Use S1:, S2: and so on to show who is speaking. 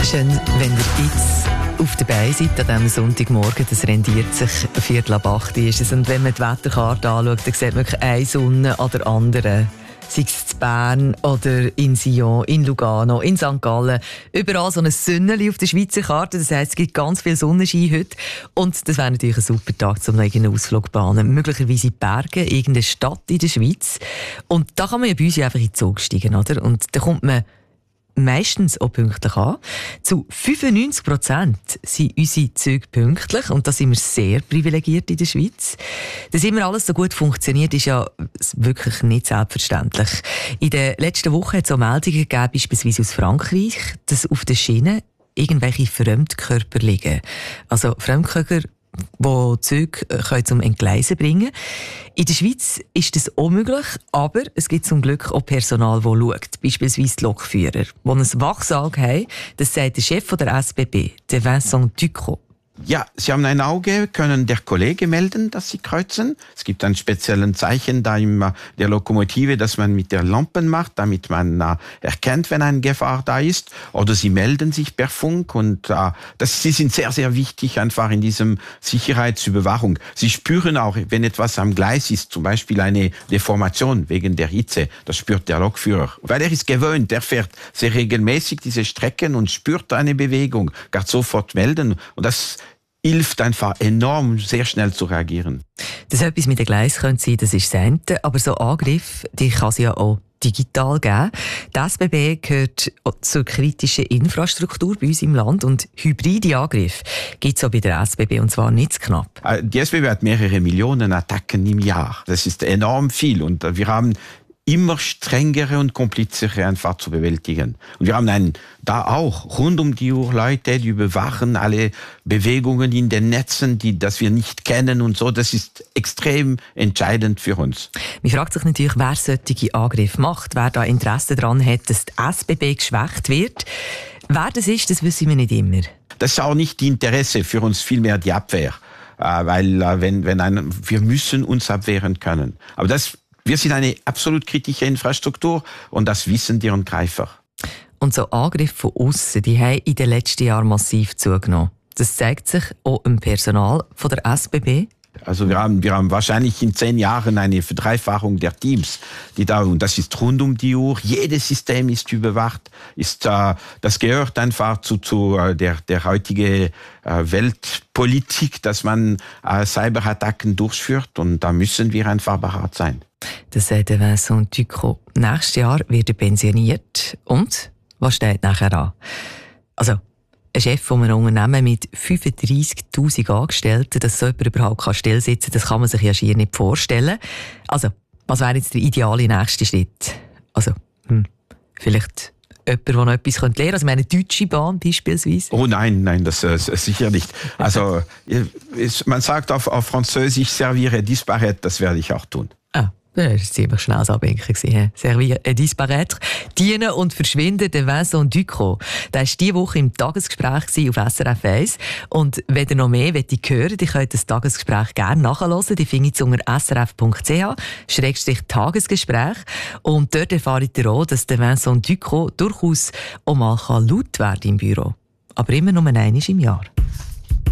S1: Schön, wenn ihr jetzt auf der Beine seid an diesem Sonntagmorgen. Das rendiert sich 7:45 ist es. Und wenn man die Wetterkarte anschaut, dann sieht man eine Sonne an der anderen. Sei es in Bern oder in Sion, in Lugano, in St. Gallen. Überall so ein Sünneli auf der Schweizer Karte. Das heisst, es gibt ganz viel Sonnenschein heute. Und das wäre natürlich ein super Tag, um einen Ausflug zu planen. Möglicherweise in die Berge, irgendeine Stadt in der Schweiz. Und da kann man ja bei uns einfach in den Zug steigen, oder? Und da kommt man meistens auch pünktlich an. Zu 95% sind unsere Züge pünktlich und da sind wir sehr privilegiert in der Schweiz. Dass immer alles so gut funktioniert, ist ja wirklich nicht selbstverständlich. In den letzten Wochen hat es auch Meldungen gegeben, beispielsweise aus Frankreich, dass auf den Schienen irgendwelche Fremdkörper liegen. Also Fremdkörper, die Züge zum Entgleisen bringen. In der Schweiz ist das auch möglich, aber es gibt zum Glück auch Personal, das schaut. Beispielsweise die Lokführer, die ein Wachsauge haben. Das sagt der Chef der SBB, der Vincent Ducrot.
S2: Ja, Sie haben ein Auge, können der Kollege melden, dass Sie kreuzen. Es gibt ein spezielles Zeichen da in der Lokomotive, das man mit der Lampe macht, damit man erkennt, wenn eine Gefahr da ist. Oder Sie melden sich per Funk und Sie sind sehr, sehr wichtig einfach in diesem Sicherheitsüberwachung. Sie spüren auch, wenn etwas am Gleis ist, zum Beispiel eine Deformation wegen der Hitze, das spürt der Lokführer. Weil er ist gewöhnt, er fährt sehr regelmäßig diese Strecken und spürt eine Bewegung, kann sofort melden und das hilft einfach enorm, sehr schnell zu reagieren.
S1: Dass etwas mit dem Gleis könnte sein, das ist das eine, aber so Angriffe, die kann es ja auch digital geben. Die SBB gehört zur kritischen Infrastruktur bei uns im Land und hybride Angriffe gibt es auch bei der SBB und zwar nicht zu knapp.
S2: Die SBB hat mehrere Millionen Attacken im Jahr. Das ist enorm viel und wir haben immer strengere und komplizere einfach zu bewältigen. Und wir haben da auch rund um die Uhr Leute, die überwachen alle Bewegungen in den Netzen, das wir nicht kennen und so. Das ist extrem entscheidend für uns.
S1: Man fragt sich natürlich, wer solche Angriffe macht, wer da Interesse daran hat, dass die SBB geschwächt wird. Wer das ist, das wissen wir nicht immer.
S2: Das ist auch nicht die Interesse für uns, vielmehr die Abwehr. Weil wir müssen uns abwehren können. Aber wir sind eine absolut kritische Infrastruktur und das wissen die Angreifer.
S1: Und so Angriffe von aussen, die haben in den letzten Jahren massiv zugenommen. Das zeigt sich auch im Personal von der SBB.
S2: Also wir haben wahrscheinlich in 10 Jahren eine Verdreifachung der Teams, und das ist rund um die Uhr. Jedes System ist überwacht. Das gehört einfach zu der heutigen Weltpolitik, dass man Cyberattacken durchführt und da müssen wir einfach bereit sein.
S1: Das sagt Vincent Ducrot. Nächstes Jahr wird er pensioniert. Und was steht nachher an? Also, ein Chef von einem Unternehmen mit 35'000 Angestellten, dass so jemand überhaupt still sitzen kann, das kann man sich ja schier nicht vorstellen. Also, was wäre jetzt der ideale nächste Schritt? Also, vielleicht jemand, der noch etwas lernen könnte. Also, eine deutsche Bahn beispielsweise.
S2: Oh nein, das sicher nicht. Also, man sagt auf Französisch, servire disparaître, das werde ich auch tun.
S1: Das war ziemlich schnell das Abwinken. Servir et disparaître. Dienen und verschwinden, der Vincent Ducrot. Der war diese Woche im Tagesgespräch auf SRF 1. Und wenn ihr noch mehr hören wollt, ihr könnt das Tagesgespräch gerne nachhören. Die findet ihr unter srf.ch/Tagesgespräch. Und dort erfahrt ihr auch, dass der Vincent Ducrot durchaus auch mal laut werden im Büro. Aber immer nur einmal im Jahr.